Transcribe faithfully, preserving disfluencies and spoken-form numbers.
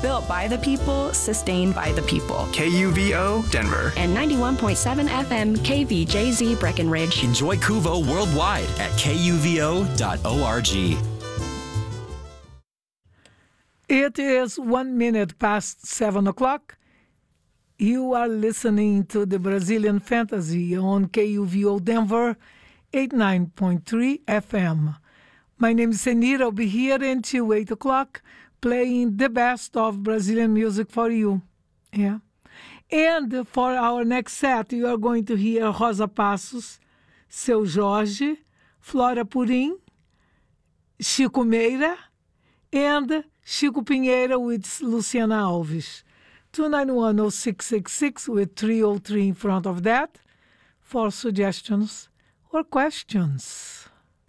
Built by the people, sustained by the people. K U V O, Denver. And ninety-one point seven F M K V J Z Breckenridge. Enjoy Kuvo worldwide at K U V O dot org. It is one minute past seven o'clock. You are listening to the Brazilian Fantasy on K U V O Denver, eighty-nine point three F M. My name is Senira. I'll be here until eight o'clock playing the best of Brazilian music for you. Yeah. And for our next set, you are going to hear Rosa Passos, Seu Jorge, Flora Purim, Chico Meira, and Chico Pinheiro with Luciana Alves. two nine one, oh six six six with three oh three in front of that for suggestions or questions.